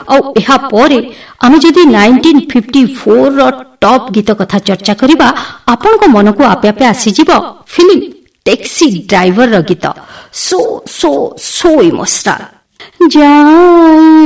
आमे जदि 1954 रो टॉप गीत कथा चर्चा करिबा आपनको मनकु आपे आपे आसीजिबो फिल्म टैक्सी ड्राइवर रो गीत सो इमोशनल जाई